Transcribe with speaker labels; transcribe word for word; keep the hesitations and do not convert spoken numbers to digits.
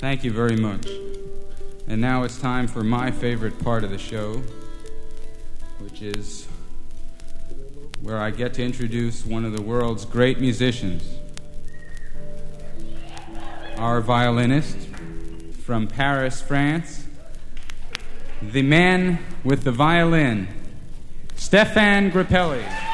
Speaker 1: Thank you very much. And now it's time for my favorite part of the show, which is where I get to introduce one of the world's great musicians. Our violinist from Paris, France, the man with the violin, Stéphane Grappelli.